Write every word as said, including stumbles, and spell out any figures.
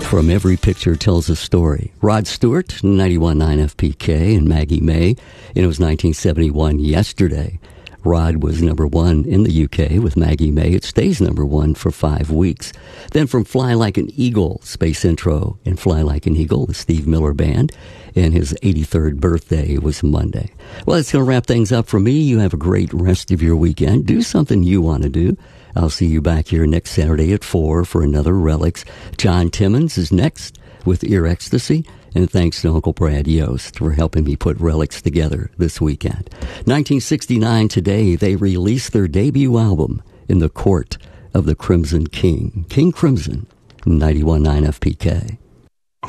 From Every Picture Tells a Story. Rod Stewart, ninety-one point nine F P K, and Maggie May. And it was nineteen seventy-one yesterday. Rod was number one in the U K with Maggie May. It stays number one for five weeks. Then from Fly Like an Eagle, Space Intro and Fly Like an Eagle, the Steve Miller Band. And his eighty-third birthday was Monday. Well, it's going to wrap things up for me. You have a great rest of your weekend. Do something you want to do. I'll see you back here next Saturday at four for another Relics. John Timmons is next with Ear Ecstasy. And thanks to Uncle Brad Yost for helping me put Relics together this weekend. nineteen sixty-nine today, they released their debut album, In the Court of the Crimson King. King Crimson, ninety-one point nine F P K.